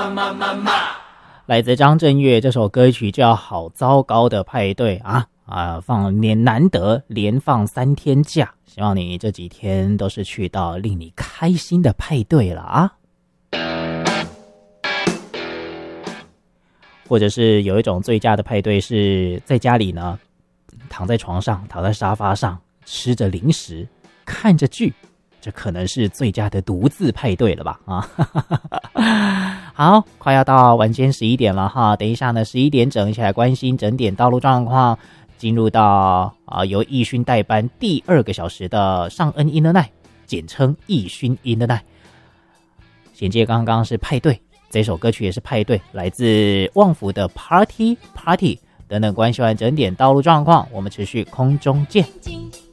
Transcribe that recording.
来自张震岳这首歌曲叫《好糟糕的派对》难得连放3天假，希望你这几天都是去到令你开心的派对了啊。或者是有一种最佳的派对是在家里呢，躺在床上，躺在沙发上，吃着零食，看着剧，这可能是最佳的独自派对了吧好，快要到晚间11点了哈，等一下呢11点整一起来关心整点道路状况，进入到由义勋代班第2个小时的尚恩 in the night， 简称义勋 in the night。 衔接刚刚是派对，这首歌曲也是派对，来自旺福的 Party 等等。关系完整点道路状况，我们持续空中见。